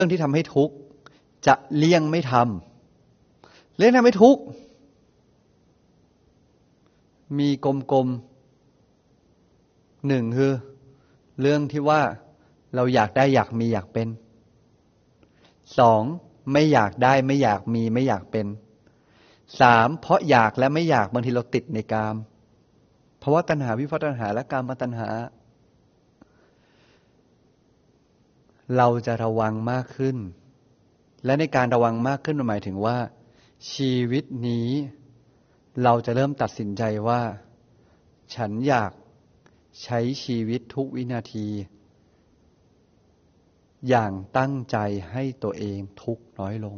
รื่องที่ทำให้ทุกข์จะเลี่ยงไม่ทำเลี่ยงทำให้ทุกข์มีกลมๆหนึ่งคือเรื่องที่ว่าเราอยากได้อยากมีอยากเป็นสองไม่อยากได้ไม่อยากมีไม่อยากเป็นสามเพราะอยากและไม่อยากบางทีเราติดในกามเพราะว่าตัณหาวิภวตัณหาและกามตัณหาเราจะระวังมากขึ้นและในการระวังมากขึ้นหมายถึงว่าชีวิตนี้เราจะเริ่มตัดสินใจว่าฉันอยากใช้ชีวิตทุกวินาทีอย่างตั้งใจให้ตัวเองทุกข์น้อยลง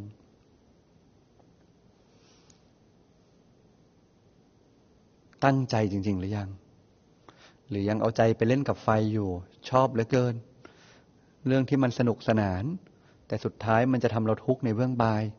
ตั้งใจจริงๆหรือยังหรือยังเอาใจไปเล่นกับไฟอยู่ชอบเหลือเกินเรื่องที่มันสนุกสนานแต่สุดท้ายมันจะทำเราทุกข์ในเบื้องปลาย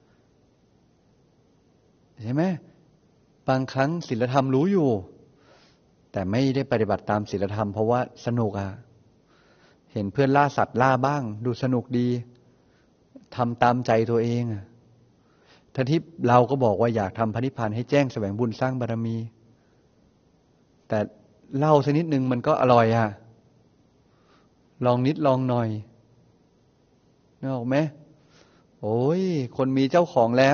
ใช่ไหมบางครั้งศีลธรรมรู้อยู่แต่ไม่ได้ปฏิบัติตามศีลธรรมเพราะว่าสนุกเห็นเพื่อนล่าสัตว์ล่าบ้างดูสนุกดีทำตามใจตัวเองทั้งที่เราก็บอกว่าอยากทำพระนิพพานให้แจ้งแสวงบุญสร้างบารมีแต่เล่าสักนิดนึงมันก็อร่อยลองนิดลองหน่อยนึกออกไหมโอ้ยคนมีเจ้าของแล้ว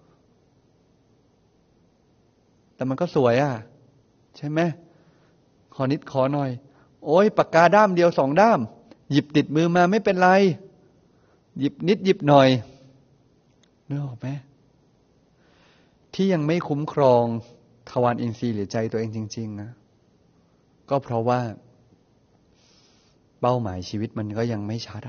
แต่มันก็สวยใช่ไหมขอนิดขอหน่อยโอ้ยปากกาด้ามเดียว2 ด้ามหยิบติดมือมาไม่เป็นไรหยิบนิดหยิบหน่อยนึกออกไหมที่ยังไม่คุ้มครองทวารอินทรีย์หรือใจตัวเองจริงๆนะก็เพราะว่าเป้าหมายชีวิตมันก็ยังไม่ชัด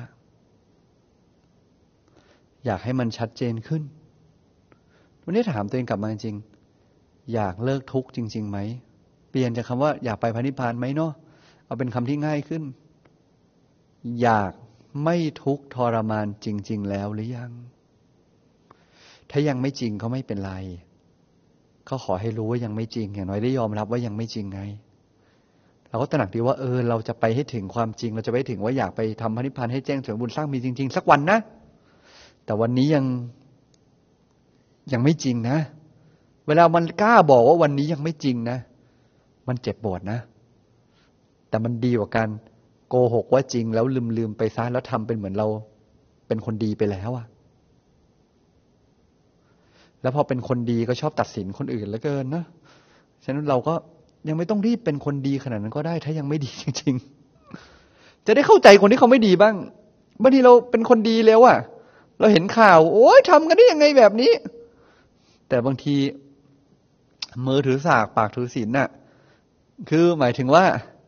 อยากให้มันชัดเจนขึ้นวันนี้ถามตัวเองกลับมาจริงอยากเลิกทุกข์จริงๆไหมเปลี่ยนจากคำว่าอยากไปพระนิพพานไหมเนาะเอาเป็นคำที่ง่ายขึ้นอยากไม่ทุกข์ทรมานจริงๆแล้วหรือยังถ้ายังไม่จริงก็ไม่เป็นไรก็ขอให้รู้ว่ายังไม่จริงอย่างน้อยได้ยอมรับว่ายังไม่จริงไงเราก็ตระหนักดีว่าเราจะไปให้ถึงความจริงเราจะไปถึงว่าอยากไปทำพระนิพพานให้แจ้งแสวงบุญสร้างมีจริงๆสักวันนะแต่วันนี้ยังไม่จริงนะเวลามันกล้าบอกว่าวันนี้ยังไม่จริงนะมันเจ็บปวดนะแต่มันดีกว่าการโกหกว่าจริงแล้วลืมไปซะแล้วทำเป็นเหมือนเราเป็นคนดีไปแล้วแล้วพอเป็นคนดีก็ชอบตัดสินคนอื่นเหลือเกินนะฉะนั้นเราก็ยังไม่ต้องรีบเป็นคนดีขนาดนั้นก็ได้ถ้ายังไม่ดีจริงๆจะได้เข้าใจคนที่เขาไม่ดีบ้างบางทีเราเป็นคนดีแล้วเราเห็นข่าวโอ๊ยทำกันได้ยังไงแบบนี้แต่บางทีมือถือสากปากถือศีลคือหมายถึงว่า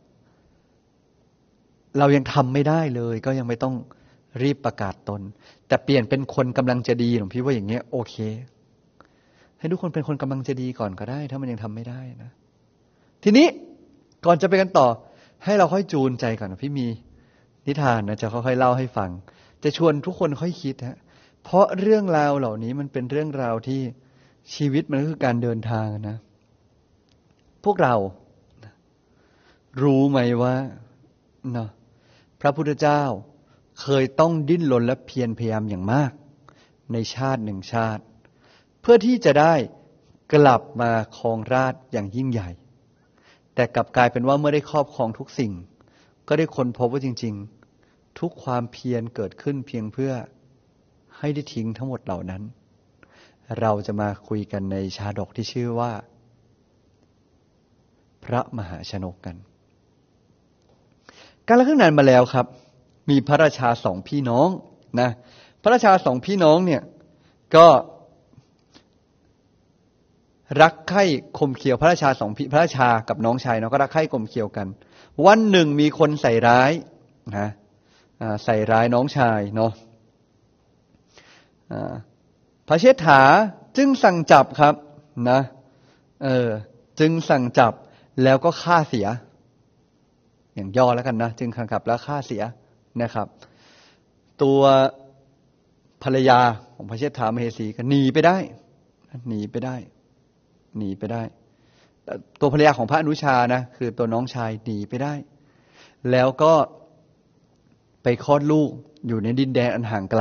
เรายังทำไม่ได้เลยก็ยังไม่ต้องรีบประกาศตนแต่เปลี่ยนเป็นคนกำลังจะดีหลวงพี่ว่าอย่างเงี้ยโอเคให้ทุกคนเป็นคนกำลังจะดีก่อนก็ได้ถ้ามันยังทำไม่ได้นะทีนี้ก่อนจะไปกันต่อให้เราค่อยจูนใจก่อนพี่มีนิทานนะจะค่อยๆเล่าให้ฟังจะชวนทุกคนค่อยคิดเพราะเรื่องราวเหล่านี้มันเป็นเรื่องราวที่ชีวิตมันก็คือการเดินทางนะพวกเรารู้ไหมว่านะพระพุทธเจ้าเคยต้องดิ้นรนและเพียรพยายามอย่างมากในชาติหนึ่งชาติเพื่อที่จะได้กลับมาครองราชย์อย่างยิ่งใหญ่แต่กลับกลายเป็นว่าเมื่อได้ครอบครองทุกสิ่งก็ได้ค้นพบว่าจริงๆทุกความเพียรเกิดขึ้นเพียงเพื่อให้ได้ทิ้งทั้งหมดเหล่านั้นเราจะมาคุยกันในชาดกที่ชื่อว่าพระมหาชนกกันการละครั้งนานมาแล้วครับมีพระราชา2 พี่น้องนะพระราชา2 พี่น้องเนี่ยก็รักใคร่ข่มเขียวพระราชาพระราชากับน้องชายเนาะก็รักใคร่ข่มเขียวกันวันหนึ่งมีคนใส่ร้ายนะใส่ร้ายน้องชายเนาะพระเชษฐาจึงสั่งจับครับนะจึงสั่งจับแล้วก็ฆ่าเสียอย่างย่อแล้วกันนะจึงสั่งจับแล้วฆ่าเสียนะครับตัวภรรยาของพระเชษฐามเหสีก็หนีไปได้ตัวภรรยาของพระอนุชานะคือตัวน้องชายหนีไปได้แล้วก็ไปคลอดลูกอยู่ในดินแดนอันห่างไกล